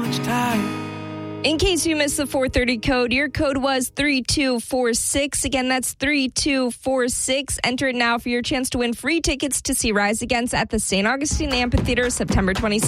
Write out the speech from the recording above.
much time. In case you missed the 4:30 code, your code was 3246. Again, that's 3246. Enter it now for your chance to win free tickets to see Rise Against at the St. Augustine Amphitheater September 26th.